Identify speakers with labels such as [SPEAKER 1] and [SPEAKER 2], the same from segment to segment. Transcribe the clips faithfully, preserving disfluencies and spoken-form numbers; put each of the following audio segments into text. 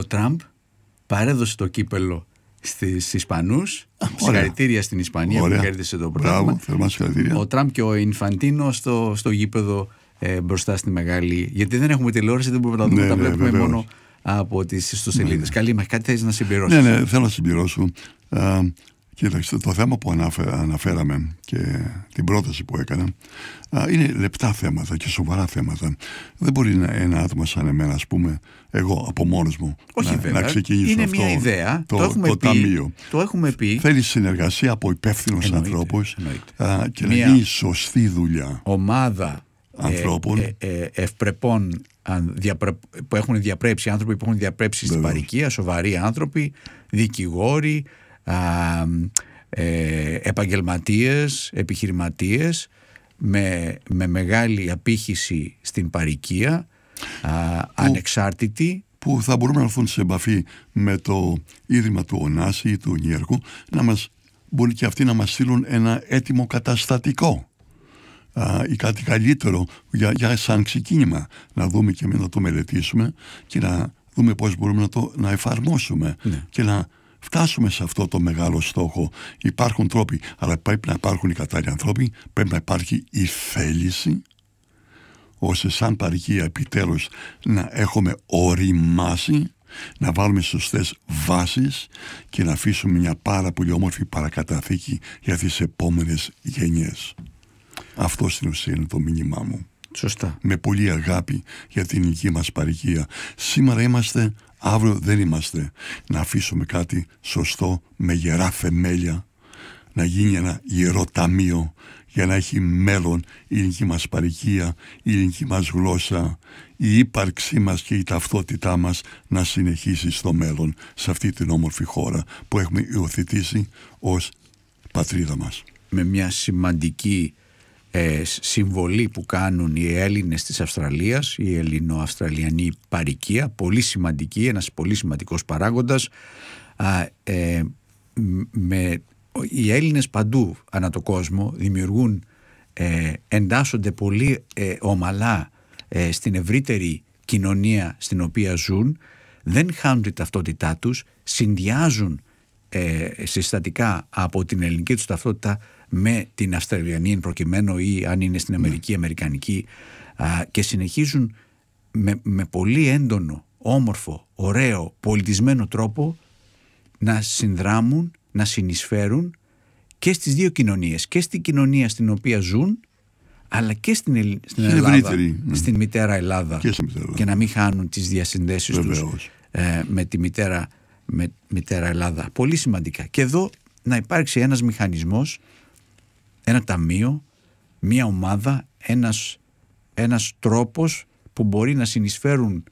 [SPEAKER 1] Τραμπ παρέδωσε το κύπελο στις Ισπανούς. Συγχαρητήρια στην Ισπανία που κέρδισε το πρωτάθλημα. Ο Τραμπ και ο Ινφαντίνο στο, στο γήπεδο ε, μπροστά στη μεγάλη. Γιατί δεν έχουμε τηλεόραση, δεν μπορούμε να τα δούμε. Ναι, τα ναι, βλέπουμε βεβαίως. Μόνο από τις ιστοσελίδες. Ναι. Καλή, μα κάτι θες να συμπληρώσεις?
[SPEAKER 2] Ναι, ναι, θέλω να συμπληρώσω. Α, κοίταξε, το θέμα που αναφέ, αναφέραμε και την πρόταση που έκανα α, είναι λεπτά θέματα και σοβαρά θέματα. Δεν μπορεί να, ένα άτομο σαν εμένα, ας πούμε, εγώ από μόνος μου,
[SPEAKER 1] όχι,
[SPEAKER 2] να,
[SPEAKER 1] βέβαια.
[SPEAKER 2] να ξεκινήσω
[SPEAKER 1] είναι
[SPEAKER 2] αυτό
[SPEAKER 1] μια ιδέα.
[SPEAKER 2] το,
[SPEAKER 1] το, έχουμε
[SPEAKER 2] το
[SPEAKER 1] πει,
[SPEAKER 2] ταμείο.
[SPEAKER 1] Το έχουμε πει.
[SPEAKER 2] Θέλει συνεργασία από υπεύθυνους ανθρώπους α, και μια να γίνει σωστή δουλειά.
[SPEAKER 1] Ομάδα
[SPEAKER 2] ανθρώπων
[SPEAKER 1] ε, ε, ε, ευπρεπών διαπρε, που έχουν διαπρέψει, άνθρωποι που έχουν διαπρέψει στην παροικία, σοβαροί άνθρωποι, δικηγόροι, α, ε, επαγγελματίες, επιχειρηματίες με, με μεγάλη απήχηση στην παροικία, α, που, ανεξάρτητοι,
[SPEAKER 2] που θα μπορούμε να έρθουν σε επαφή με το Ίδρυμα του Ωνάση ή του Νιέρκου, να μας μπορεί και αυτοί να μας στείλουν ένα έτοιμο καταστατικό Uh, ή κάτι καλύτερο για, για σαν ξεκίνημα, να δούμε και εμείς να το μελετήσουμε και να δούμε πώς μπορούμε να το να εφαρμόσουμε ναι. και να φτάσουμε σε αυτό το μεγάλο στόχο. Υπάρχουν τρόποι, αλλά πρέπει να υπάρχουν οι κατάλληλοι ανθρώποι, πρέπει να υπάρχει η θέληση ώστε σαν παροικία επιτέλους να έχουμε οριμάσει, να βάλουμε σωστές βάσεις και να αφήσουμε μια πάρα πολύ όμορφη παρακαταθήκη για τις επόμενες γενιές. Αυτό στην ουσία είναι το μήνυμά μου.
[SPEAKER 1] Σωστά.
[SPEAKER 2] Με πολύ αγάπη για την ελληνική μας παροικία. Σήμερα είμαστε, αύριο δεν είμαστε. Να αφήσουμε κάτι σωστό, με γερά θεμέλια, να γίνει ένα ιερό ταμείο για να έχει μέλλον η ελληνική μας παροικία, η ελληνική μας γλώσσα, η ύπαρξή μας και η ταυτότητά μας να συνεχίσει στο μέλλον σε αυτή την όμορφη χώρα που έχουμε υιοθετήσει ως πατρίδα μας.
[SPEAKER 1] Με μια σημαντική Ε, συμβολή που κάνουν οι Έλληνες της Αυστραλίας, η Ελληνοαυστραλιανή παροικία, πολύ σημαντική, ένας πολύ σημαντικός παράγοντας. Α, ε, με, οι Έλληνες παντού ανά το κόσμο δημιουργούν, ε, εντάσσονται πολύ ε, ομαλά ε, στην ευρύτερη κοινωνία στην οποία ζουν, δεν χάνουν την ταυτότητά τους, συνδυάζουν ε, συστατικά από την ελληνική τους ταυτότητα με την Αυστραλιανή εν προκειμένου, ή αν είναι στην Αμερική, αμερικανική, α, και συνεχίζουν με, με πολύ έντονο, όμορφο, ωραίο, πολιτισμένο τρόπο να συνδράμουν, να συνεισφέρουν και στις δύο κοινωνίες, και στην κοινωνία στην οποία ζουν, αλλά και στην, Ελλ... στην Ελλάδα, ναι. στην μητέρα Ελλάδα,
[SPEAKER 2] και, μητέρα.
[SPEAKER 1] και να μην χάνουν τις διασυνδέσεις Βεβαίως. τους ε, με τη μητέρα, με, μητέρα Ελλάδα. Πολύ σημαντικά. Και εδώ να υπάρξει ένας μηχανισμός, ένα ταμείο, μία ομάδα, ένας, ένας τρόπος που μπορεί να συνεισφέρουν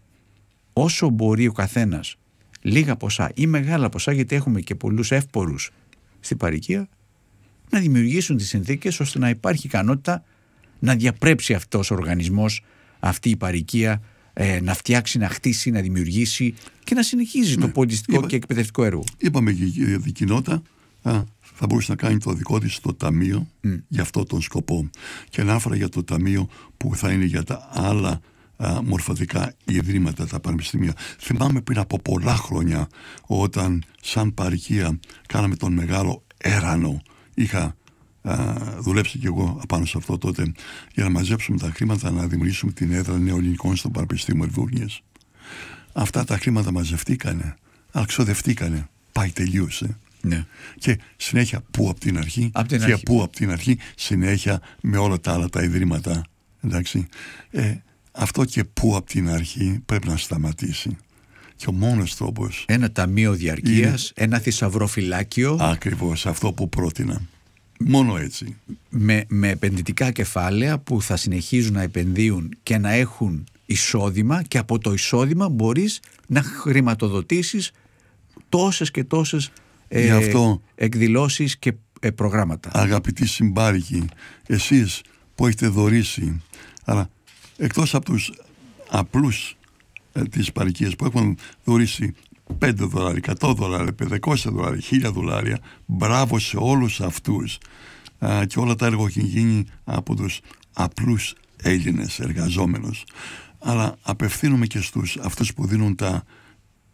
[SPEAKER 1] όσο μπορεί ο καθένας, λίγα ποσά ή μεγάλα ποσά, γιατί έχουμε και πολλούς εύπορους στην παροικία, να δημιουργήσουν τις συνθήκες ώστε να υπάρχει ικανότητα να διαπρέψει αυτός ο οργανισμός, αυτή η παροικία, ε, να φτιάξει, να χτίσει, να δημιουργήσει και να συνεχίζει ναι. το πολιτιστικό Είπα, και εκπαιδευτικό έργο.
[SPEAKER 2] Είπαμε και η κοινότητα α, θα μπορούσε να κάνει το δικό της το ταμείο mm. για αυτό τον σκοπό, και ανάφερα για το ταμείο που θα είναι για τα άλλα α, μορφωτικά ιδρύματα, τα πανεπιστήμια. Θυμάμαι πριν από πολλά χρόνια, όταν σαν παροικία κάναμε τον μεγάλο έρανο, είχα α, δουλέψει και εγώ απάνω σε αυτό τότε, για να μαζέψουμε τα χρήματα να δημιουργήσουμε την έδρα νεοελληνικών στο Πανεπιστήμιο Μελβούρνιας. Αυτά τα χρήματα μαζευτήκανε, αλλά ξοδευτήκανε. Πάει, τελείωσε.
[SPEAKER 1] Ναι.
[SPEAKER 2] Και συνέχεια πού από την αρχή
[SPEAKER 1] απ την
[SPEAKER 2] και
[SPEAKER 1] αρχή.
[SPEAKER 2] πού από την αρχή συνέχεια με όλα τα άλλα τα ιδρύματα. Εντάξει. Ε, αυτό και πού από την αρχή πρέπει να σταματήσει. Και ο μόνος τρόπος...
[SPEAKER 1] Ένα ταμείο διαρκείας, είναι... ένα θησαυροφυλάκιο.
[SPEAKER 2] Ακριβώς, αυτό που πρότεινα. Μόνο έτσι.
[SPEAKER 1] Με, με επενδυτικά κεφάλαια που θα συνεχίζουν να επενδύουν και να έχουν εισόδημα, και από το εισόδημα μπορείς να χρηματοδοτήσεις τόσες και τόσες ε,
[SPEAKER 2] αυτό,
[SPEAKER 1] εκδηλώσεις και ε, προγράμματα.
[SPEAKER 2] Αγαπητοί συμπάρικοι, εσείς που έχετε δωρήσει, αλλά εκτός από τους απλούς ε, τις παροικίες που έχουν δωρήσει πέντε δολάρια, εκατό δολάρια, πεντακόσια δολάρια, χίλια δολάρια, μπράβο σε όλους αυτούς. Α, και όλα τα έργα έχουν γίνει από τους απλούς Έλληνες εργαζόμενους. Αλλά απευθύνομαι και στους αυτούς που δίνουν τα